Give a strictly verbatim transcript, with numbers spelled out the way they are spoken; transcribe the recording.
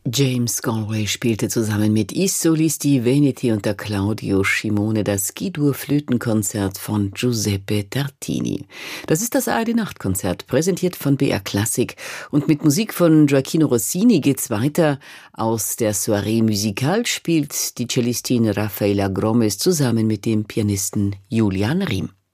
James Galway spielte zusammen mit I Solisti Veneti unter Claudio Scimone das G-Dur-Flötenkonzert von Giuseppe Tartini. Das ist das A R D-Nachtkonzert, präsentiert von B R Klassik. Und mit Musik von Gioacchino Rossini geht's weiter. Aus der Soirée Musicale spielt die Cellistin Raffaella Gromes zusammen mit dem Pianisten Julian Riem.